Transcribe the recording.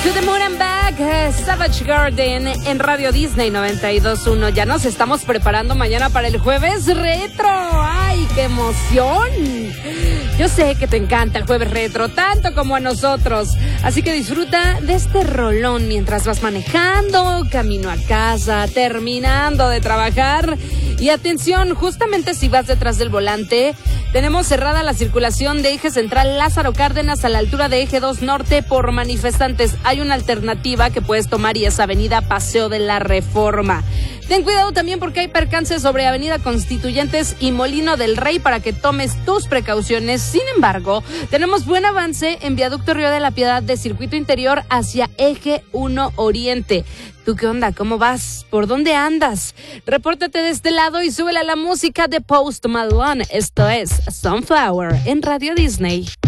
To the Moon and Back, Savage Garden en Radio Disney 92.1. Ya nos estamos preparando mañana para el jueves retro. ¡Ay, qué emoción! Yo sé que te encanta el jueves retro, tanto como a nosotros. Así que disfruta de este rolón mientras vas manejando, camino a casa, terminando de trabajar. Y atención, justamente si vas detrás del volante, tenemos cerrada la circulación de Eje Central Lázaro Cárdenas a la altura de Eje 2 Norte por manifestantes. Hay una alternativa que puedes tomar y es Avenida Paseo de la Reforma. Ten cuidado también porque hay percances sobre Avenida Constituyentes y Molino del Rey para que tomes tus precauciones. Sin embargo, tenemos buen avance en Viaducto Río de la Piedad de Circuito Interior hacia Eje 1 Oriente. ¿Tú qué onda? ¿Cómo vas? ¿Por dónde andas? Repórtate de este lado y súbele a la música de Post Malone. Esto es Sunflower en Radio Disney.